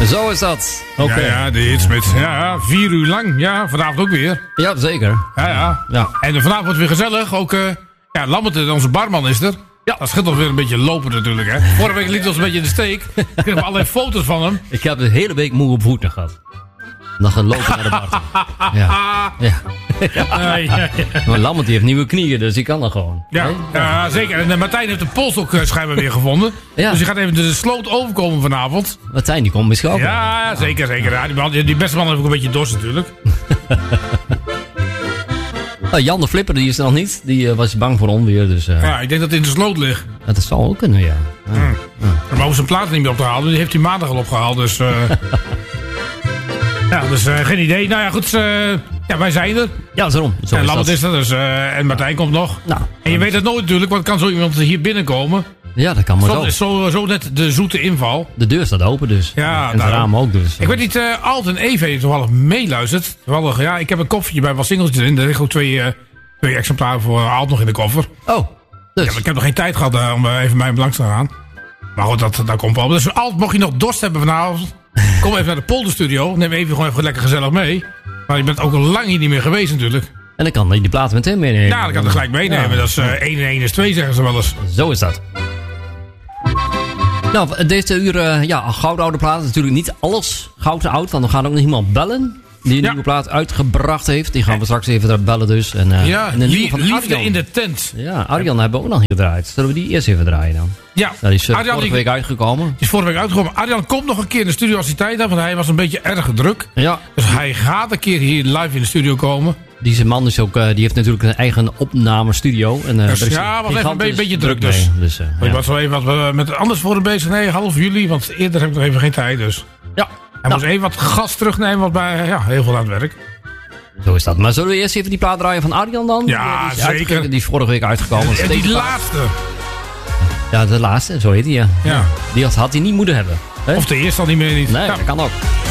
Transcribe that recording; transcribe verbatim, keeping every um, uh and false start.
Zo is dat. Oké. Okay. Ja, ja, de hitsmith. Ja, vier uur lang. Ja, vanavond ook weer. Ja, zeker. Ja, ja. ja. En vanavond wordt het weer gezellig. Ook, uh, ja, Lambert, onze barman, is er. Ja. Dat scheelt nog weer een beetje lopen natuurlijk, hè. Vorige week liet hij ons een beetje in de steek. Ik kreeg allerlei foto's van hem. Ik heb de hele week moe op voeten gehad. Nog een lopen naar de bar. Ja. Ja. Ja, ja, ja. Maar Lambert die heeft nieuwe knieën, dus die kan dat gewoon. Ja, nee? ja, zeker. En uh, Martijn heeft de pols ook uh, schijnbaar weer gevonden. Ja. Dus die gaat even de sloot overkomen vanavond. Martijn, die komt misschien ook. Ja, zeker, zeker. Ja, die, die beste man heeft ook een beetje dorst natuurlijk. Uh, Jan de Flipper, die is er nog niet. Die uh, was bang voor onweer. Dus, uh... Ja, ik denk dat hij in de sloot ligt. Ja, dat zou ook kunnen, ja. ja. Mm. ja. Maar hoeven zijn plaat niet meer op te halen. Die heeft hij maandag al opgehaald. Dus, uh... ja, dus uh, geen idee. Nou ja, goed. Uh... Ja, wij zijn er. Ja, daarom. Zo en is Lambert dat. is er. Dus, uh... En Martijn komt nog. Nou, en je weet het nooit natuurlijk. Want kan zo iemand hier binnenkomen. Ja, dat kan maar zo. zo. is zo, zo net de zoete inval. De deur staat open dus. Ja, en de ramen ook dus. Ik weet niet, uh, Alt en Eve heeft toevallig meeluisterd. Toevallig, ja, ik heb een koffertje bij wat singeltjes erin. Er liggen ook twee, uh, twee exemplaren voor Alt nog in de koffer. Oh, dus. Ja, maar ik heb nog geen tijd gehad uh, om uh, even mij langs te gaan. Maar goed, dat, dat komt wel. Dus Alt, mocht je nog dorst hebben vanavond, kom even naar de polderstudio. Neem even gewoon even lekker gezellig mee. Maar je bent ook al lang hier niet meer geweest natuurlijk. En dan kan je die platen meteen meenemen. Ja, dan kan je gelijk meenemen. Ja. Dat is uh, één en één is twee, zeggen ze wel eens. Zo is dat. Nou, deze uur, uh, ja, goudoude plaat. Natuurlijk niet alles goud en oud, want we gaan ook nog iemand bellen. Die een ja. nieuwe plaat uitgebracht heeft. Die gaan we straks even bellen dus. En, uh, ja, en de lie- van liefde Arjan. in de tent. Ja, Arjan hebben we ook nog niet gedraaid. Zullen we die eerst even draaien dan? Ja. Nou, die is uh, Arjan, vorige die, week uitgekomen. Die is vorige week uitgekomen. Arjan komt nog een keer in de studio als hij tijd heeft. Want hij was een beetje erg druk. Ja. Dus hij gaat een keer hier live in de studio komen. Die man is ook, uh, die heeft natuurlijk een eigen opnamestudio. En, uh, dus, ja, was even een beetje, beetje druk dus. dus uh, ik ja. was wel even wat uh, met anders voor hem bezig. Nee, half juli, want eerder heb ik nog even geen tijd dus. Ja. Hij nou. moest even wat gas terugnemen, want bij ja, heel veel aan het werk. Zo is dat. Maar zullen we eerst even die plaat draaien van Arjan dan? Ja, die is zeker. Die is vorige week uitgekomen. En die laatste. Ja, de laatste, zo heet hij ja. ja. Die had, had hij niet moeten hebben. He? Of de eerste al niet meer niet. Nee, ja. dat kan ook.